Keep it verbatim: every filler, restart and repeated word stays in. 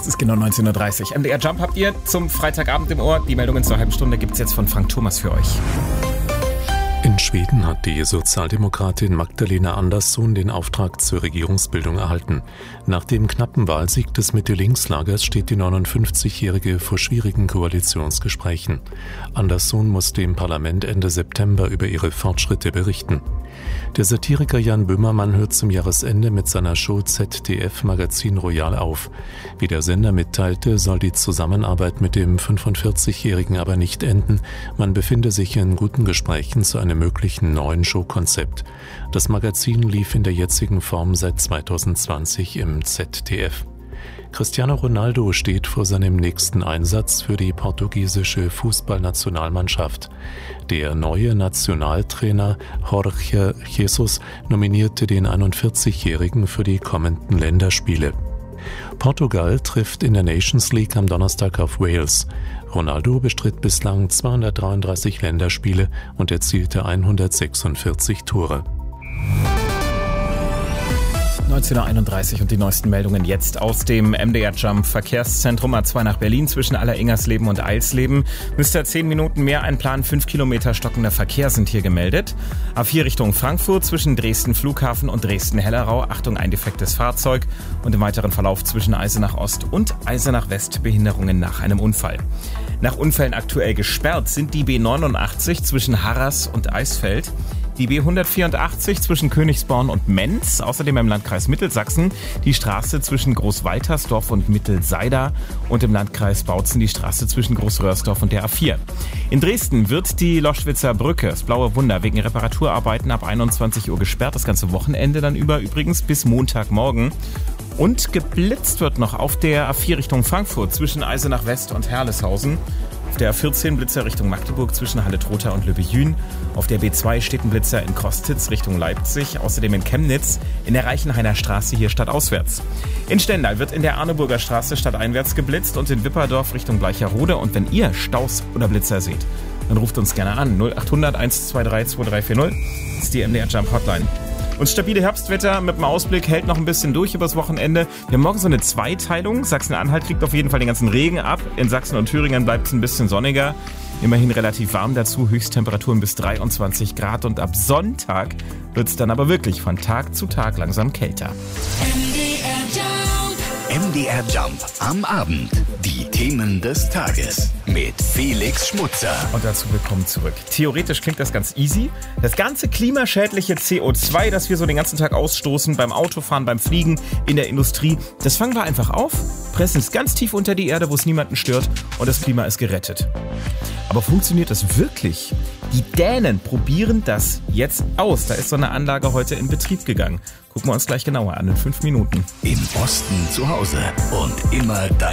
Es ist genau neunzehn Uhr dreißig. M D R Jump habt ihr zum Freitagabend im Ohr. Die Meldungen zur halben Stunde gibt's jetzt von Frank Thomas für euch. In Schweden hat die Sozialdemokratin Magdalena Andersson den Auftrag zur Regierungsbildung erhalten. Nach dem knappen Wahlsieg des Mitte-Links-Lagers steht die neunundfünfzigjährige vor schwierigen Koalitionsgesprächen. Andersson muss dem Parlament Ende September über ihre Fortschritte berichten. Der Satiriker Jan Böhmermann hört zum Jahresende mit seiner Show Z D F Magazin Royal auf. Wie der Sender mitteilte, soll die Zusammenarbeit mit dem fünfundvierzigjährigen aber nicht enden. Man befinde sich in guten Gesprächen zu einem möglichen neuen Showkonzept. Das Magazin lief in der jetzigen Form seit zweitausendzwanzig im Z D F. Cristiano Ronaldo steht vor seinem nächsten Einsatz für die portugiesische Fußballnationalmannschaft. Der neue Nationaltrainer Jorge Jesus nominierte den einundvierzigjährigen für die kommenden Länderspiele. Portugal trifft in der Nations League am Donnerstag auf Wales. Ronaldo bestritt bislang zweihundertdreiunddreißig Länderspiele und erzielte hundertsechsundvierzig Tore. neunzehn Uhr einunddreißig und die neuesten Meldungen jetzt aus dem M D R Jump Verkehrszentrum A zwei nach Berlin zwischen Aller-Ingersleben und Eilsleben. Müsste zehn Minuten mehr einplanen, fünf Kilometer stockender Verkehr sind hier gemeldet. A vier Richtung Frankfurt zwischen Dresden Flughafen und Dresden-Hellerau. Achtung, ein defektes Fahrzeug. Und im weiteren Verlauf zwischen Eisenach Ost und Eisenach West Behinderungen nach einem Unfall. Nach Unfällen aktuell gesperrt sind die B neunundachtzig zwischen Harras und Eisfeld, die B hundertvierundachtzig zwischen Königsborn und Menz, außerdem im Landkreis Mittelsachsen die Straße zwischen Großwaltersdorf und Mittelseida und im Landkreis Bautzen die Straße zwischen Großröhrsdorf und der A vier. In Dresden wird die Loschwitzer Brücke, das Blaue Wunder, wegen Reparaturarbeiten ab einundzwanzig Uhr gesperrt, das ganze Wochenende dann über übrigens bis Montagmorgen. Und geblitzt wird noch auf der A vier Richtung Frankfurt zwischen Eisenach West und Herleshausen. Auf der A vierzehn Blitzer Richtung Magdeburg zwischen Halle-Trotha und Lübbejün. Auf der B zwei steht ein Blitzer in Kostitz Richtung Leipzig. Außerdem in Chemnitz in der Reichenhainer Straße hier stadtauswärts. In Stendal wird in der Arneburger Straße stadteinwärts geblitzt und in Wipperdorf Richtung Bleicherode. Und wenn ihr Staus oder Blitzer seht, dann ruft uns gerne an. null achthundert eins zwei drei zwei drei vier null. Das ist die M D R Jump Hotline. Und stabile Herbstwetter mit dem Ausblick hält noch ein bisschen durch übers Wochenende. Wir haben morgen so eine Zweiteilung. Sachsen-Anhalt kriegt auf jeden Fall den ganzen Regen ab. In Sachsen und Thüringen bleibt es ein bisschen sonniger. Immerhin relativ warm dazu. Höchsttemperaturen bis dreiundzwanzig Grad. Und ab Sonntag wird es dann aber wirklich von Tag zu Tag langsam kälter. M D R Jump am Abend. Die Themen des Tages mit Felix Schmutzer. Und dazu willkommen zurück. Theoretisch klingt das ganz easy. Das ganze klimaschädliche C O zwei, das wir so den ganzen Tag ausstoßen, beim Autofahren, beim Fliegen, in der Industrie, das fangen wir einfach auf, pressen es ganz tief unter die Erde, wo es niemanden stört und das Klima ist gerettet. Aber funktioniert das wirklich? Die Dänen probieren das jetzt aus. Da ist so eine Anlage heute in Betrieb gegangen. Gucken wir uns gleich genauer an in fünf Minuten. Im Osten zu Hause und immer dein